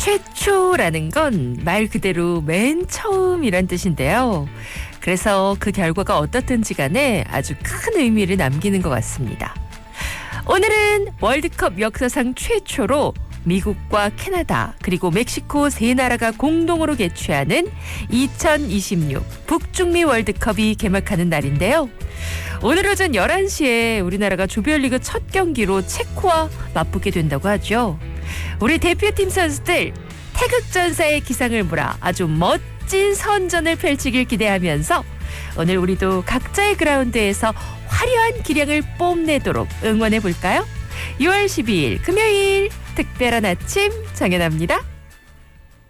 최초라는 건 말 그대로 맨 처음이란 뜻인데요. 그래서 그 결과가 어떻든지 간에 아주 큰 의미를 남기는 것 같습니다. 오늘은 월드컵 역사상 최초로 미국과 캐나다 그리고 멕시코 세 나라가 공동으로 개최하는 2026 북중미 월드컵이 개막하는 날인데요. 오늘 오전 11시에 우리나라가 조별리그 첫 경기로 체코와 맞붙게 된다고 하죠. 우리 대표팀 선수들 태극전사의 기상을 몰아 아주 멋진 선전을 펼치길 기대하면서 오늘 우리도 각자의 그라운드에서 화려한 기량을 뽐내도록 응원해 볼까요? 6월 12일 금요일 특별한 아침 정연아입니다.